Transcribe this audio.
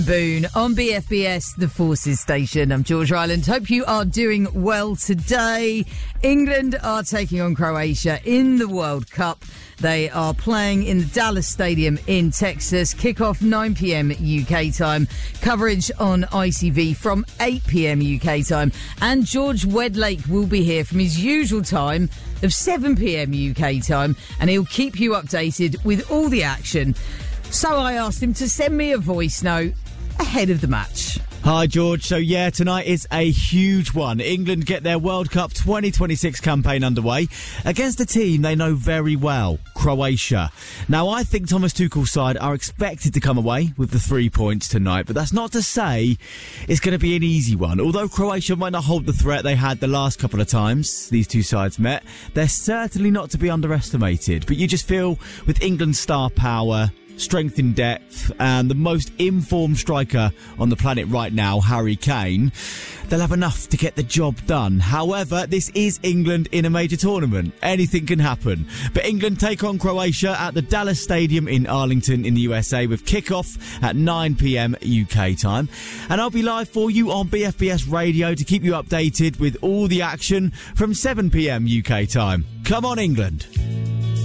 Boone on BFBS, the Forces Station. I'm George Ryland. Hope you are doing well today. England are taking on Croatia in the World Cup. They are playing in the Dallas Stadium in Texas. Kickoff 9 p.m. UK time. Coverage on ITV from 8 p.m. UK time. And George Wedlake will be here from his usual time of 7 p.m. UK time. And he'll keep you updated with all the action. So I asked him to send me a voice note ahead of the match. Hi, George. So, tonight is a huge one. England get their World Cup 2026 campaign underway against a team they know very well, Croatia. Now, I think Thomas Tuchel's side are expected to come away with the 3 points tonight, but that's not to say it's going to be an easy one. Although Croatia might not hold the threat they had the last couple of times these two sides met, they're certainly not to be underestimated. But you just feel with England's star power, strength in depth, and the most informed striker on the planet right now, Harry Kane, they'll have enough to get the job done. However, this is England in a major tournament. Anything can happen. But England take on Croatia at the Dallas Stadium in Arlington in the USA with kickoff at 9 p.m. UK time. And I'll be live for you on BFBS Radio to keep you updated with all the action from 7 p.m. UK time. Come on, England.